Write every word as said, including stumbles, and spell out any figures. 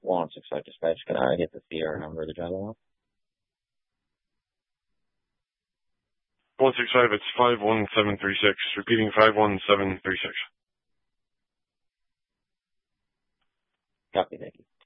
one six five dispatch. Can I get the C R number of the driver off? one six five, it's five one seven three six. Repeating, five one seven three six. Copy, thank you.